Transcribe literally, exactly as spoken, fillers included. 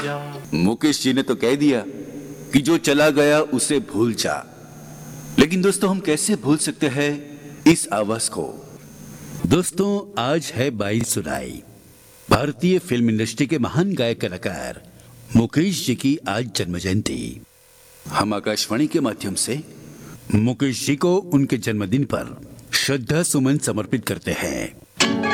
मुकेश जी ने तो कह दिया कि जो चला गया उसे भूल जा, लेकिन दोस्तों हम कैसे भूल सकते हैं इस आवाज को। दोस्तों आज है बाईस जुलाई, भारतीय फिल्म इंडस्ट्री के महान गायक कलाकार मुकेश जी की आज जन्म जयंती। हम आकाशवाणी के माध्यम से मुकेश जी को उनके जन्मदिन पर श्रद्धा सुमन समर्पित करते हैं।